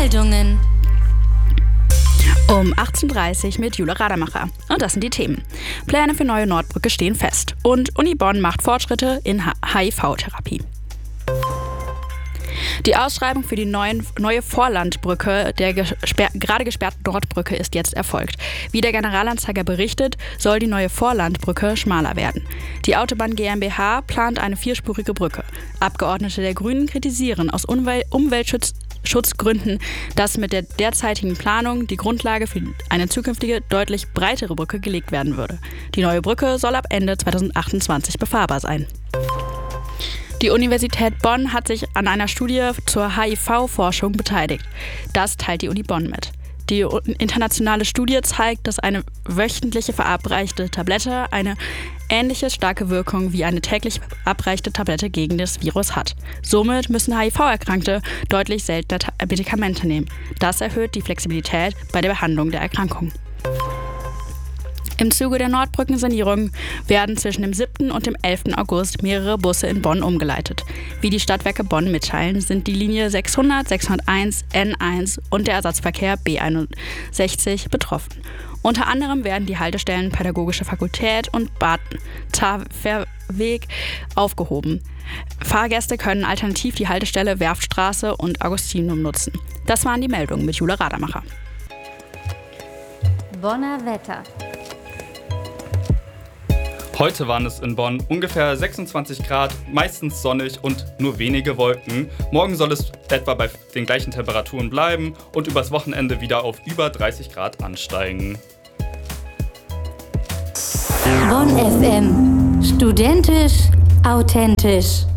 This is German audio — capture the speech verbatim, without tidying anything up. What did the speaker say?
Meldungen um achtzehn Uhr dreißig mit Jule Rademacher. Und das sind die Themen. Pläne für neue Nordbrücke stehen fest. Und Uni Bonn macht Fortschritte in H I V-Therapie. Die Ausschreibung für die neuen, neue Vorlandbrücke der gesperr, gerade gesperrten Nordbrücke ist jetzt erfolgt. Wie der Generalanzeiger berichtet, soll die neue Vorlandbrücke schmaler werden. Die Autobahn GmbH plant eine vierspurige Brücke. Abgeordnete der Grünen kritisieren aus Umwel- Umweltschutzgründen, dass mit der derzeitigen Planung die Grundlage für eine zukünftige, deutlich breitere Brücke gelegt werden würde. Die neue Brücke soll ab Ende zweitausendachtundzwanzig befahrbar sein. Die Universität Bonn hat sich an einer Studie zur H I V-Forschung beteiligt. Das teilt die Uni Bonn mit. Die internationale Studie zeigt, dass eine wöchentliche verabreichte Tablette eine ähnliche starke Wirkung wie eine täglich verabreichte Tablette gegen das Virus hat. Somit müssen H I V-Erkrankte deutlich seltener Medikamente nehmen. Das erhöht die Flexibilität bei der Behandlung der Erkrankung. Im Zuge der Nordbrückensanierung werden zwischen dem siebten und dem elften August mehrere Busse in Bonn umgeleitet. Wie die Stadtwerke Bonn mitteilen, sind die Linie sechshundert, sechshunderteins, N eins und der Ersatzverkehr B einundsechzig betroffen. Unter anderem werden die Haltestellen Pädagogische Fakultät und Bad Taferweg aufgehoben. Fahrgäste können alternativ die Haltestelle Werftstraße und Augustinum nutzen. Das waren die Meldungen mit Jule Rademacher. Bonner Wetter. Heute waren es in Bonn ungefähr sechsundzwanzig Grad, meistens sonnig und nur wenige Wolken. Morgen soll es etwa bei den gleichen Temperaturen bleiben und übers Wochenende wieder auf über dreißig Grad ansteigen. Bonn F M. Studentisch, authentisch.